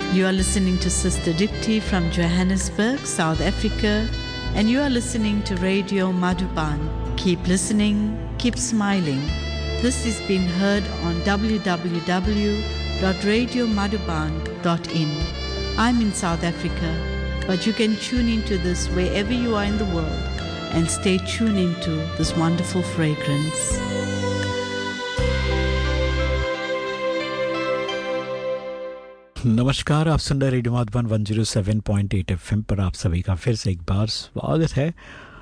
You are listening to Sister Dipti from Johannesburg, South Africa, and you are listening to Radio Madhuban. Keep listening, keep smiling. This is being heard on www.radiomadhuban.in. I'm in South Africa, but you can tune into this wherever you are in the world and stay tuned into this wonderful fragrance. नमस्कार, आप सुन रहे radio Madhuban 107.8 FM पर आप सभी का फिर से एक बार स्वागत है।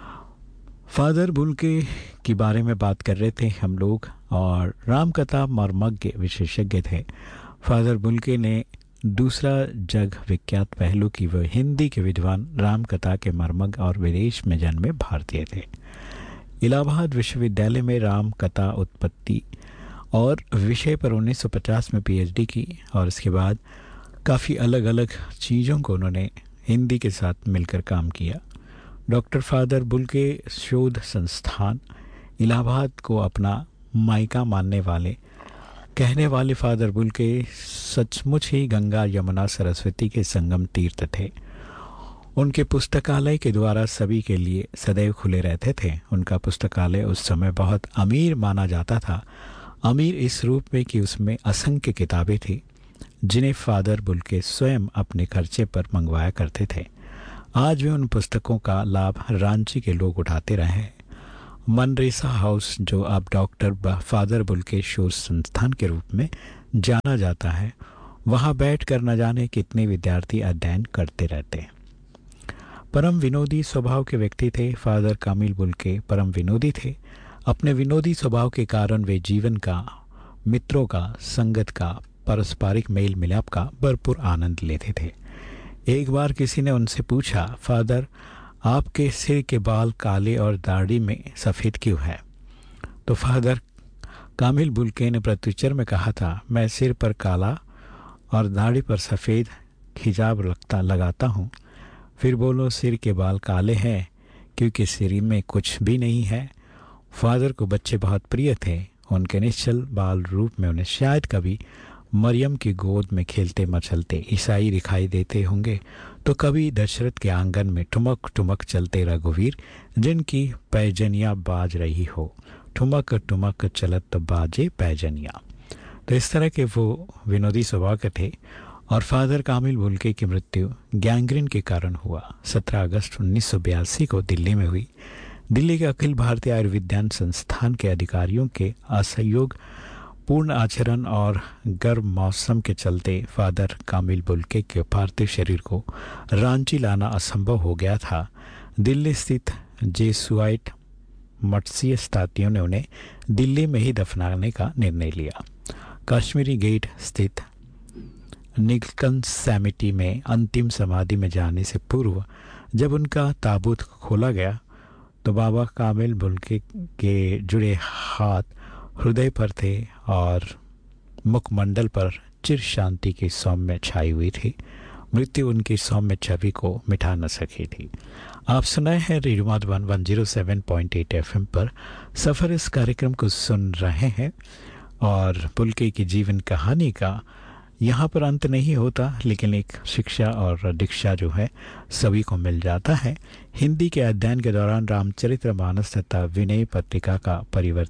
फादर बुल्के के बारे में बात कर रहे थे हम लोग और रामकथा मर्मज्ञ विशेषज्ञ थे। फादर बुल्के ने दूसरा जग विख्यात पहलू की वह हिंदी के विद्वान, रामकथा के मर्मज्ञ और विदेश में जन्मे भारतीय थे। इलाहाबाद विश्वविद्यालय में रामकथा उत्पत्ति और विषय पर 1950 में पीएचडी की और इसके बाद काफ़ी अलग अलग चीज़ों को उन्होंने हिंदी के साथ मिलकर काम किया। डॉक्टर फादर बुल्के शोध संस्थान इलाहाबाद को अपना मायका मानने वाले कहने वाले फादर बुल्के सचमुच ही गंगा यमुना सरस्वती के संगम तीर्थ थे। उनके पुस्तकालय के द्वारा सभी के लिए सदैव खुले रहते थे। उनका पुस्तकालय उस समय बहुत अमीर माना जाता था। अमीर इस रूप में कि उसमें असंख्य किताबें थी जिन्हें फादर बुल्के स्वयं अपने खर्चे पर मंगवाया करते थे। आज भी उन पुस्तकों का लाभ रांची के लोग उठाते रहे हैं। मनरेसा हाउस, जो अब डॉक्टर फादर बुल्के शोध संस्थान के रूप में जाना जाता है, वहां बैठकर न जाने कितने विद्यार्थी अध्ययन करते रहते हैं। परम विनोदी स्वभाव के व्यक्ति थे फादर कामिल बुल्के। परम विनोदी थे। अपने विनोदी स्वभाव के कारण वे जीवन का, मित्रों का, संगत का, पारस्परिक मेल मिलाप का भरपूर आनंद लेते थे। एक बार किसी ने उनसे पूछा, फादर आपके सिर के बाल काले और दाढ़ी में सफ़ेद क्यों है? तो फादर कामिल बुल्के ने प्रत्युत्तर में कहा था, मैं सिर पर काला और दाढ़ी पर सफ़ेद हिजाब लगाता हूँ। फिर बोलो सिर के बाल काले हैं क्योंकि सिर में कुछ भी नहीं है। फादर को बच्चे बहुत प्रिय थे। उनके निश्चल बाल रूप में उन्हें शायद कभी मरियम की गोद में खेलते मचलते ईसाई दिखाई देते होंगे, तो कभी दशरथ के आंगन में ठुमक ठुमक चलते रघुवीर जिनकी पैजनिया बाज रही हो, ठुमक ठुमक चलत बाजे पैजनिया। तो इस तरह के वो विनोदी स्वभाव के थे। और फादर कामिल बुल्के की मृत्यु गैंग्रीन के कारण हुआ। 17 अगस्त 1982 को दिल्ली में हुई। दिल्ली के अखिल भारतीय आयुर्विज्ञान संस्थान के अधिकारियों के असहयोग, पूर्ण आचरण और गर्म मौसम के चलते फादर कामिल बुल्के के पार्थिव शरीर को रांची लाना असंभव हो गया था। दिल्ली स्थित जेसुआइट मठसीय तांतियों ने उन्हें दिल्ली में ही दफनाने का निर्णय लिया। कश्मीरी गेट स्थित निकन सैमिटी में अंतिम समाधि में जाने से पूर्व जब उनका ताबूत खोला गया तो बाबा कामिल बुल्के के जुड़े हाथ हृदय पर थे और मुखमंडल पर चिर शांति की सौम्य छाई हुई थी। मृत्यु उनकी सौम्य छवि को मिटा न सकी थी। आप सुनाए हैं रेडियो मधुबन 107.8 एफएम पर। सफ़र इस कार्यक्रम को सुन रहे हैं और बुल्के की जीवन कहानी का यहाँ पर अंत नहीं होता, लेकिन एक शिक्षा और दीक्षा जो है सभी को मिल जाता है। हिंदी के अध्ययन के दौरान रामचरितमानस तथा विनय पत्रिका का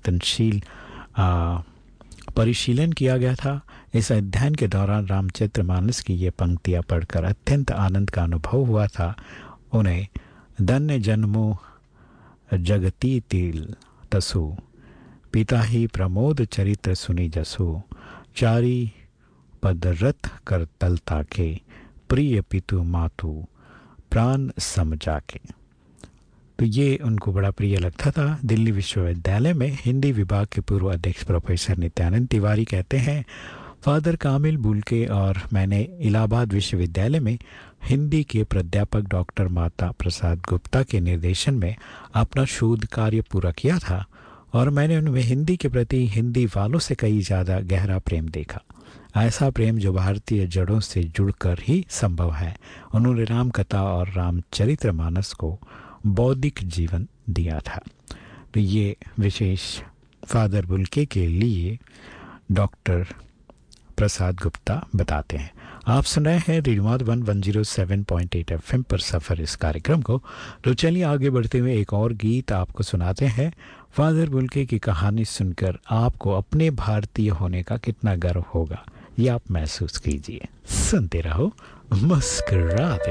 परिशीलन किया गया था। इस अध्ययन के दौरान रामचरितमानस की ये पंक्तियाँ पढ़कर अत्यंत आनंद का अनुभव हुआ था। उन्हें धन्य जन्मो जगती तिल तसु, पिता ही प्रमोद चरित्र सुनी जसु, चारी पदरथ कर तल ताके, प्रिय पितु मातु प्राण समझा के। तो ये उनको बड़ा प्रिय लगता था। दिल्ली विश्वविद्यालय में हिंदी विभाग के पूर्व अध्यक्ष प्रोफेसर नित्यानंद तिवारी कहते हैं, फादर कामिल बुल्के और मैंने इलाहाबाद विश्वविद्यालय में हिंदी के प्राध्यापक डॉक्टर माता प्रसाद गुप्ता के निर्देशन में अपना शोध कार्य पूरा किया था और मैंने उनमें हिंदी के प्रति हिंदी वालों से कई ज़्यादा गहरा प्रेम देखा। ऐसा प्रेम जो भारतीय जड़ों से जुड़कर ही संभव है। उन्होंने रामकथा और रामचरितमानस को बौद्धिक जीवन दिया था। तो ये विशेष फादर बुल्के के लिए डॉक्टर प्रसाद गुप्ता बताते हैं। आप सुन रहे हैं रेडियो मधुबन 107.8 FM पर सफ़र इस कार्यक्रम को। तो चलिए आगे बढ़ते हुए एक और गीत आपको सुनाते हैं। फादर बुल्के की कहानी सुनकर आपको अपने भारतीय होने का कितना गर्व होगा, ये आप महसूस कीजिए। सुनते रहो, मुस्कुराते